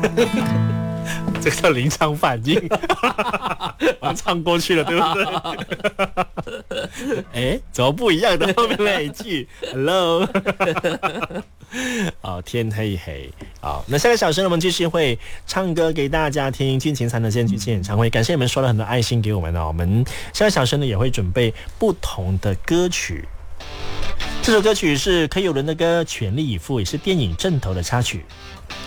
这个叫临场反应，我唱过去了，对不对？哎，怎么不一样的后面那一句 ？Hello， 好，天黑黑，好，那下个小时呢，我们继续会唱歌给大家听，尽情才能先去听演唱会。感谢你们收了很多爱心给我们哦，我们下个小时呢也会准备不同的歌曲。这首歌曲是柯有伦的歌《全力以赴》，也是电影《阵头》的插曲。